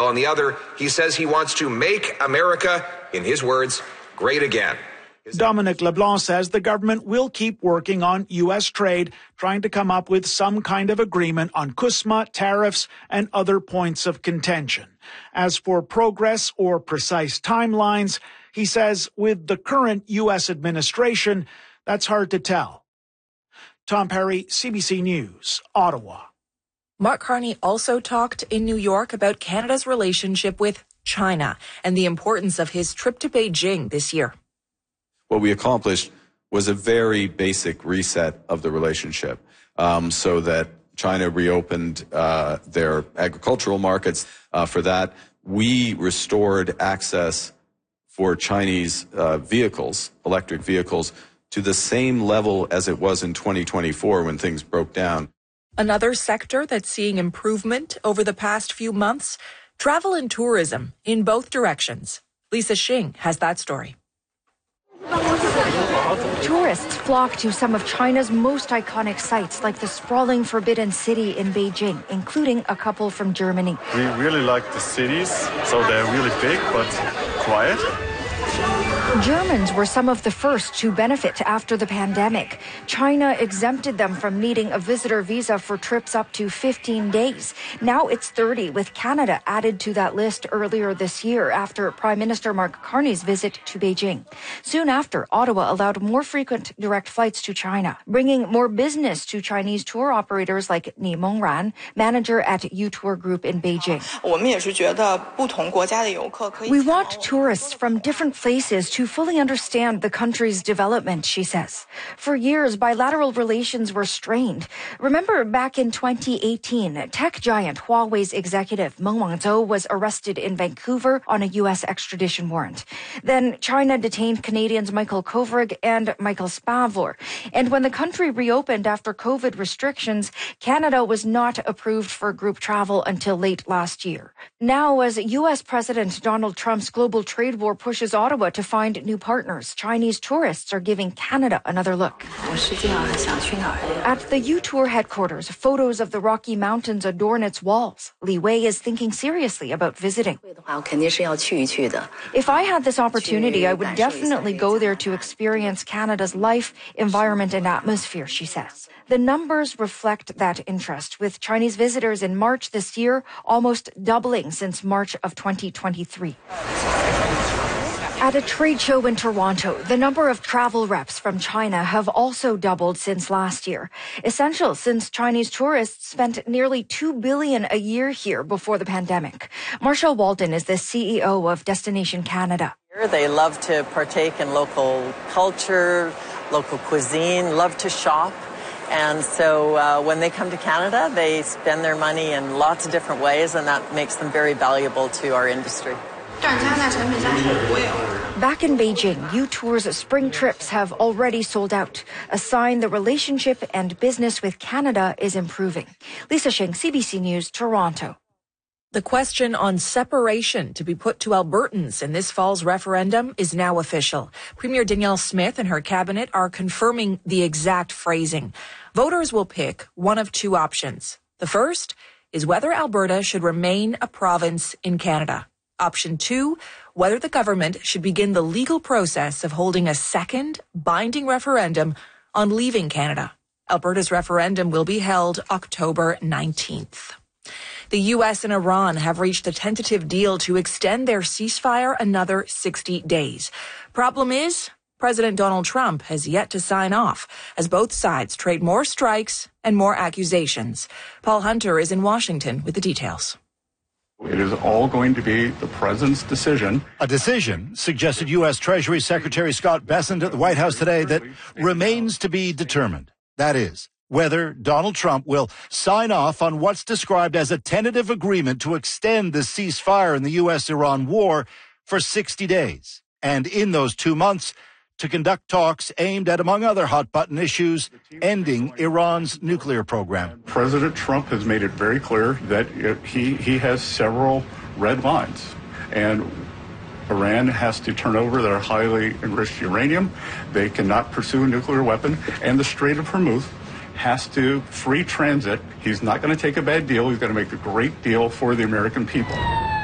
while on the other, he says he wants to make America, in his words, great again. Dominic LeBlanc says the government will keep working on U.S. trade, trying to come up with some kind of agreement on CUSMA, tariffs, and other points of contention. As for progress or precise timelines, he says with the current U.S. administration, that's hard to tell. Tom Perry, CBC News, Ottawa. Mark Carney also talked in New York about Canada's relationship with China and the importance of his trip to Beijing this year. What we accomplished was a very basic reset of the relationship, so that China reopened their agricultural markets. For that, we restored access for Chinese vehicles, electric vehicles, to the same level as it was in 2024 when things broke down. Another sector that's seeing improvement over the past few months, travel and tourism in both directions. Lisa Xing has that story. Tourists flock to some of China's most iconic sites, like the sprawling Forbidden City in Beijing, including a couple from Germany. We really like the cities, so they're really big but quiet. Germans were some of the first to benefit after the pandemic. China exempted them from needing a visitor visa for trips up to 15 days. Now it's 30, with Canada added to that list earlier this year after Prime Minister Mark Carney's visit to Beijing. Soon after, Ottawa allowed more frequent direct flights to China, bringing more business to Chinese tour operators like Ni Mengran, manager at U-Tour Group in Beijing. We want tourists from different places to fully understand the country's development, she says. For years, bilateral relations were strained. Remember back in 2018, tech giant Huawei's executive Meng Wanzhou was arrested in Vancouver on a U.S. extradition warrant. Then China detained Canadians Michael Kovrig and Michael Spavor. And when the country reopened after COVID restrictions, Canada was not approved for group travel until late last year. Now, as U.S. President Donald Trump's global trade war pushes Ottawa to find new partners, Chinese tourists are giving Canada another look. At the U-Tour headquarters, photos of the Rocky Mountains adorn its walls. Li Wei is thinking seriously about visiting. If I had this opportunity, I would definitely go there to experience Canada's life, environment, and atmosphere, she says. The numbers reflect that interest, with Chinese visitors in March this year almost doubling since March of 2023. At a trade show in Toronto, the number of travel reps from China have also doubled since last year. Essential since Chinese tourists spent nearly $2 billion a year here before the pandemic. Marshall Walden is the CEO of Destination Canada. They love to partake in local culture, local cuisine, love to shop. And so when they come to Canada, they spend their money in lots of different ways, and that makes them very valuable to our industry. Back in Beijing, U-Tour's spring trips have already sold out, a sign the relationship and business with Canada is improving. Lisa Xing, CBC News, Toronto. The question on separation to be put to Albertans in this fall's referendum is now official. Premier Danielle Smith and her cabinet are confirming the exact phrasing. Voters will pick one of two options. The first is whether Alberta should remain a province in Canada. Option 2, whether the government should begin the legal process of holding a second binding referendum on leaving Canada. Alberta's referendum will be held October 19th. The U.S. and Iran have reached a tentative deal to extend their ceasefire another 60 days. Problem is, President Donald Trump has yet to sign off as both sides trade more strikes and more accusations. Paul Hunter is in Washington with the details. It is all going to be the president's decision. A decision, suggested U.S. Treasury Secretary Scott Bessent at the White House today, that remains to be determined. That is, whether Donald Trump will sign off on what's described as a tentative agreement to extend the ceasefire in the U.S.-Iran war for 60 days. And in those 2 months, to conduct talks aimed at, among other hot-button issues, ending Iran's nuclear program. President Trump has made it very clear that he has several red lines, and Iran has to turn over their highly enriched uranium. They cannot pursue a nuclear weapon, and the Strait of Hormuz has to free transit. He's not going to take a bad deal. He's going to make a great deal for the American people.